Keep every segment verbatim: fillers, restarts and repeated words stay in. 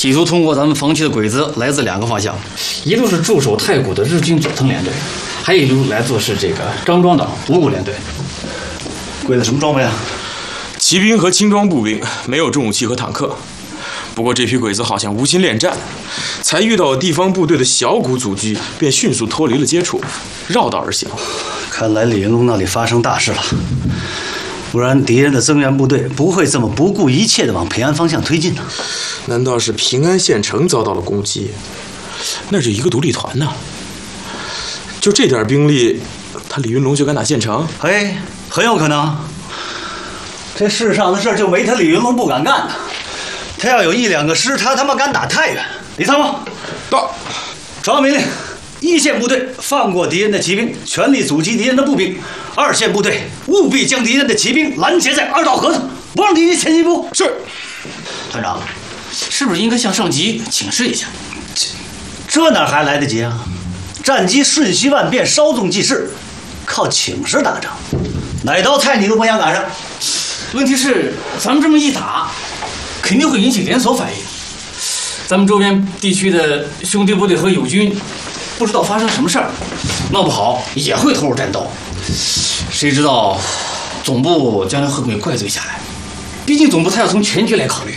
企图通过咱们防区的鬼子来自两个方向，一路是驻守太谷的日军佐藤联队，还有一路来自是这个张庄岛五谷联队。鬼子什么装备啊？ 骑兵和轻装步兵，没有重武器和坦克。不过这批鬼子好像无心恋战，才遇到地方部队的小股阻击，便迅速脱离了接触，绕道而行。 看来李云龙那里发生大事了，不然敌人的增援部队不会这么不顾一切地往平安方向推进呢。 难道是平安县城遭到了攻击？那是一个独立团呢。就这点兵力，他李云龙就敢打县城？ 哎，很有可能。这世上的事就没他李云龙不敢干的。他要有一两个师，他他妈敢打太原。李参谋， 到， 传命令：一线部队放过敌人的骑兵，全力阻击敌人的步兵；二线部队务必将敌人的骑兵拦截在二道河上，不让敌人前一步。 是。 团长，是不是应该向上级请示一下？ 这这哪还来得及啊？战机瞬息万变，稍纵即逝，靠请示打仗，哪道菜你都不想赶上。 问题是，咱们这么一打，肯定会引起连锁反应。咱们周边地区的兄弟部队和友军，不知道发生什么事儿，闹不好也会投入战斗。谁知道总部将来会不会怪罪下来？毕竟总部他要从全局来考虑。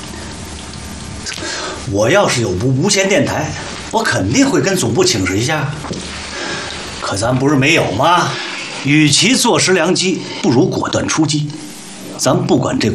我要是有部无线电台，我肯定会跟总部请示一下。可咱不是没有吗？与其坐失良机，不如果断出击。咱不管这